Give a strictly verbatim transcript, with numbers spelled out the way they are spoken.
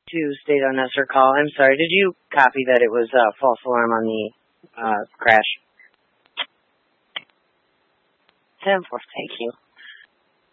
To state unnecessary call. I'm sorry. Did you copy that it was uh, false alarm on the uh, crash? ten four. Thank you.